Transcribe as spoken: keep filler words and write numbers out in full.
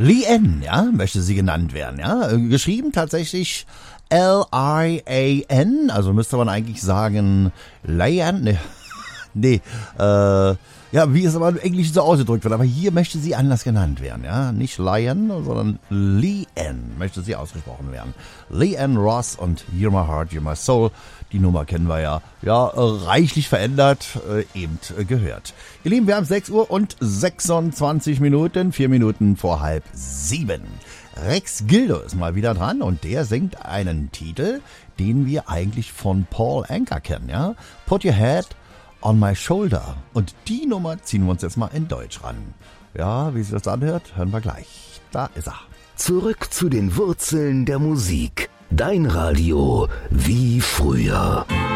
Lian, ja, möchte sie genannt werden, ja. Geschrieben tatsächlich L I A N, also müsste man eigentlich sagen Lian, ne, nee, äh, ja, wie es aber im Englischen so ausgedrückt wird, aber hier möchte sie anders genannt werden, ja. Nicht Lian, sondern Lian möchte sie ausgesprochen werden. Lian Ross und You're My Heart, You're My Soul. Die Nummer kennen wir ja, ja, reichlich verändert, äh, eben äh, gehört. Ihr Lieben, wir haben sechs Uhr und sechsundzwanzig Minuten, vier Minuten vor halb sieben. Rex Gildo ist mal wieder dran und der singt einen Titel, den wir eigentlich von Paul Anka kennen, ja. Put Your Head on My Shoulder. Und die Nummer ziehen wir uns jetzt mal in Deutsch ran. Ja, wie sich das anhört, hören wir gleich. Da ist er. Zurück zu den Wurzeln der Musik. Dein Radio wie früher.